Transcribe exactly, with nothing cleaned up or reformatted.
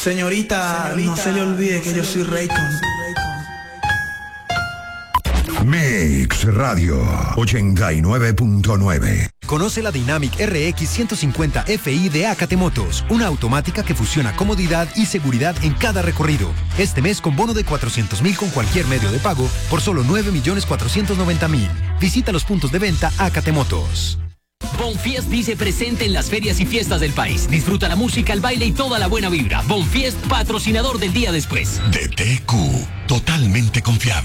Señorita, Señorita, no se le olvide que yo soy Raycon. Mix Radio ochenta y nueve punto nueve. Conoce la Dynamic R X ciento cincuenta F I de Acate Motos, una automática que fusiona comodidad y seguridad en cada recorrido. Este mes con bono de cuatrocientos mil con cualquier medio de pago por solo nueve millones cuatrocientos noventa mil. Visita los puntos de venta Acate Motos. Bonfiest dice presente en las ferias y fiestas del país. Disfruta la música, el baile y toda la buena vibra. Bonfiest, patrocinador del día después. D T Q, totalmente confiable.